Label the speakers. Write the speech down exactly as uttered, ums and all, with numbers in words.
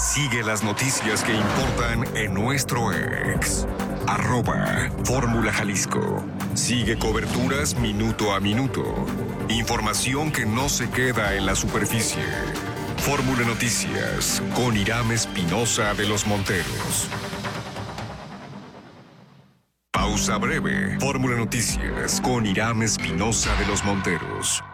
Speaker 1: Sigue las noticias que importan en nuestro ex. Arroba Fórmula Jalisco. Sigue coberturas minuto a minuto. Información que no se queda en la superficie. Fórmula Noticias con Irán Espinosa de los Monteros. Pausa breve. Fórmula Noticias con Irán Espinosa de los Monteros.